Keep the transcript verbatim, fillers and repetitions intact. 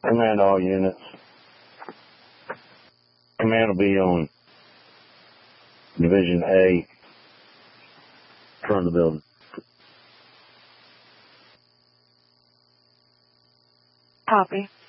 Command all units. Command will be on Division A, front of the building. Copy.